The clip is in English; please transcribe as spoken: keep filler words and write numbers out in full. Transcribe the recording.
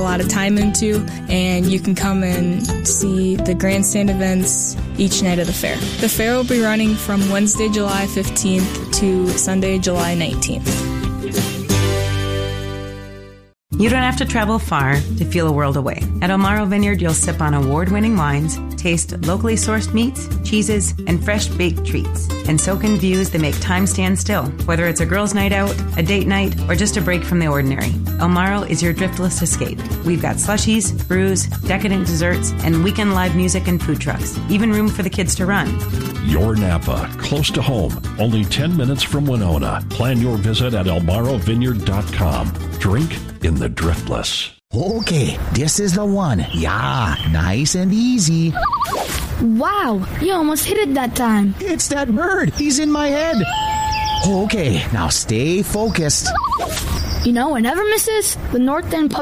a lot of time into, and you can come and see the grandstand events each night of the fair. The fair will be running from Wednesday, July fifteenth to Sunday, July nineteenth. You don't have to travel far to feel a world away. At Elmaro Vineyard, you'll sip on award-winning wines, taste locally sourced meats, cheeses, and fresh-baked treats, and soak in views that make time stand still. Whether it's a girls' night out, a date night, or just a break from the ordinary, Elmaro is your driftless escape. We've got slushies, brews, decadent desserts, and weekend live music and food trucks. Even room for the kids to run. Your Napa, close to home, only ten minutes from Winona. Plan your visit at elmaro vineyard dot com. Drink in the driftless. Okay, this is the one. Yeah, nice and easy. Wow, you almost hit it that time. It's that bird. He's in my head. Okay, now stay focused. You know what never misses? The North End Pub